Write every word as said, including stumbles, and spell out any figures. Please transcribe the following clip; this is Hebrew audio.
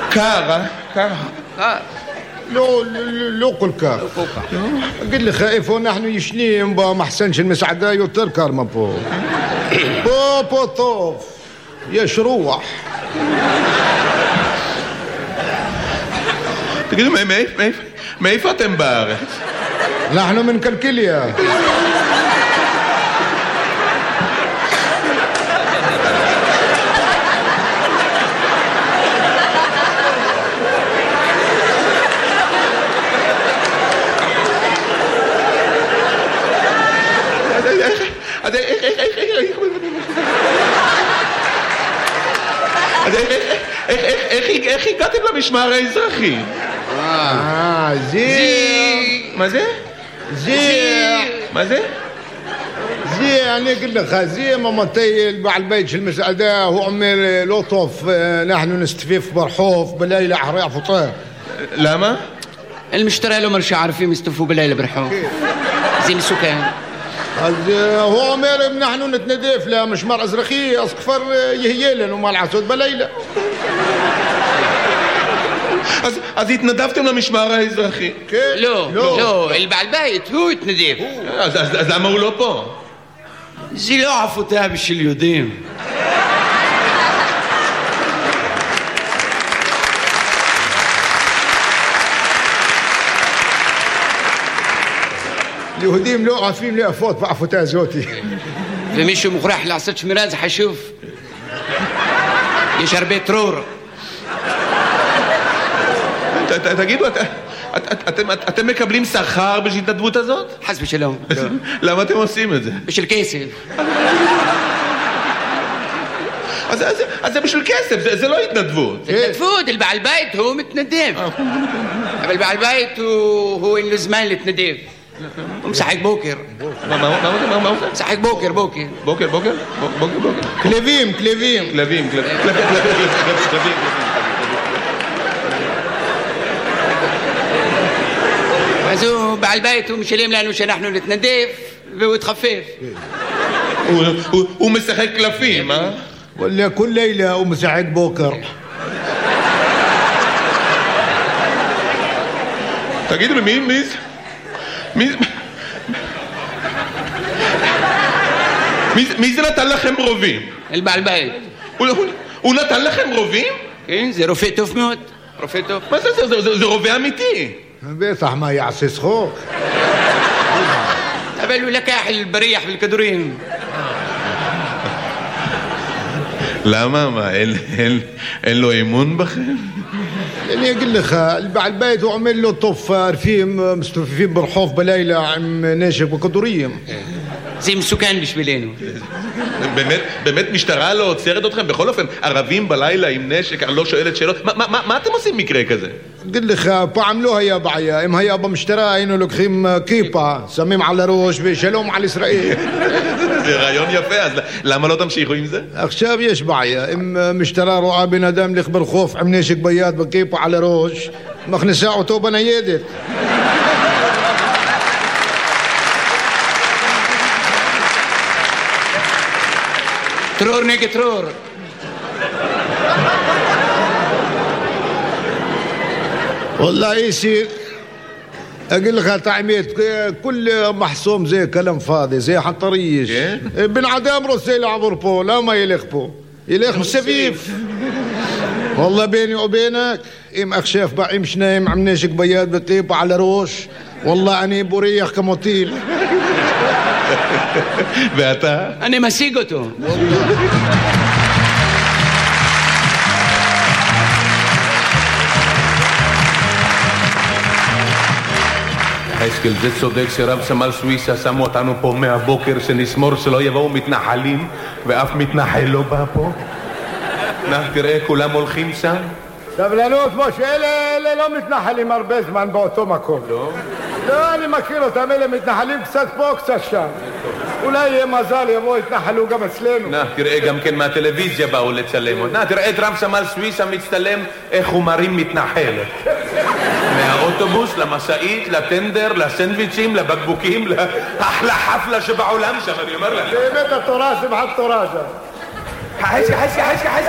קר, אה? קר. לא, לא כל כך. אגיד לך, איפה אנחנו ישנים במחסן של מסעדה יותר קר מפה. פה, פה טוב. יש רוח. תגידו, מאיפה אתם בארץ? אנחנו מן קלקיליה. איך הגעתם למשמר האזרחי? אה, זה... מה זה? זה... מה זה? זה, אני אגיד לך, זה ממתי בעל בית של מסעדה, הוא אומר לא טוב, אנחנו נסתופף ברחוב בלילה אחרי הפطار. למה? المشترى لو مرشي عارفين يستفوا بالليل برحوم زي مسكان. אז הוא אומר אם אנחנו נתנדף למשמר אזרחי אז כבר יהיה לנו מה לעשות בלילה. אז התנדבתם למשמר האזרחי? כן. לא, לא, בעל בית הוא התנדב. אז למה הוא לא פה? זה לא עפותיה בשביל יהודים. יהודים לא עפים לאפות בעפותה הזאת. ומישהו מוכרח לעשות שמירה, זה חשוב. יש הרבה טרור. תגידו, אתם מקבלים שכר בשביל ההתנדבות הזאת? חס ושלום. למה אתם עושים את זה? בשביל כסף. אז זה בשביל כסף, זה לא התנדבות. זה התנדבות, בעל בית הוא מתנדב. אבל בעל בית הוא אין לו זמן להתנדב. הוא משחק בוקר. מה, מה הוא עושה? משחק בוקר, בוקר. בוקר, בוקר? בוקר, בוקר. כלבים, כלבים. כלבים, כלבים, כלבים. אז הוא בעל בית, הוא משלם לנו שאנחנו נתנדב והוא התחפף. הוא משחק קלפים, אה? וואלה, כל לילה הוא משחק בוקר. תגידו לי, מי, מי זה? מי... מי זה נתן לכם רובים? בעל בית. הוא נתן לכם רובים? כן, זה רופא טוב מאוד. רופא טוב. מה זה? זה רופא אמיתי. בטח, מה יעשה שחוק? אבל הוא לקח לבריח ולכדורים. למה? מה, אין לו אמון בכם? אני אגיד לך, בעל בית הוא עומד לו טוב ערפים מסתופפים ברחוב בלילה עם נשק וכדורים. זה מסוכן בשבילנו. באמת, באמת משטרה לא עוצרת אתכם? בכל אופן, ערבים בלילה עם נשק, אני לא שואלת שאלות. מה אתם עושים מקרה כזה? אגיד לך, פעם לא היה בעיה. אם היה במשטרה היינו לוקחים כיפה, שמים על הראש ושלום על ישראל. זה רעיון יפה, אז למה לא תמשיכו עם זה? עכשיו יש בעיה. אם משטרה רואה בן אדם לך ברחוב עם נשק ביד וכיפה על הראש, מכניסה אותו בניידת. טרור נגד טרור. والله אישי, אגיד לך את האמת, כל מחסום זה כלם פאדי, זה חטריש. בן אדם רוצה לעבור פה, למה ילך פה? ילך מסביב. والله ביני ובינך, אם עכשיו באים שניים עם נשק ביד וכיפה על הראש, والله אני בוריח כמו טיל. ואתה? אני משיג אותו. חזקאל, זה צודק שרב סמל סוויסה שמו אותנו פה מהבוקר שנשמור שלא יבואו מתנחלים ואף מתנחל לא בא פה. נח, תראה, כולם הולכים שם. סבלנות, משה, אלה לא מתנחלים הרבה זמן באותו מקום. לא? לא, אני מכיר אותם, אלה מתנחלים קצת פה, קצת שם. אולי יהיה מזל, יבואו, יתנחלו גם אצלנו. נח, תראה, גם כן מהטלוויזיה באו לצלם. נח, תראה את רב סמל סוויסה מצטלם איך הוא מרים מתנחלת. מהאוטובוס, למשאית, לטנדר, לסנדוויצ'ים, לבקבוקים, לאחלה חפלה שבעולם שם, אני אומר לך. באמת התורה, שמחת תורה שם. חסי, חסי, חסי, חסי.